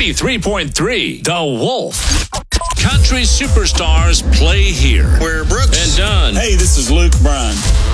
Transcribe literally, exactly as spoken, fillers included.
ninety-three point three The Wolf. Country superstars play here. Where Brooks and Dunn. Hey, this is Luke Bryan.